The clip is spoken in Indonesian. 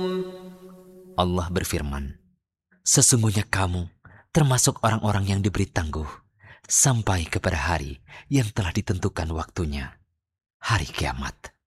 Allah berfirman, sesungguhnya kamu termasuk orang-orang yang diberi tangguh sampai kepada hari yang telah ditentukan waktunya, hari kiamat.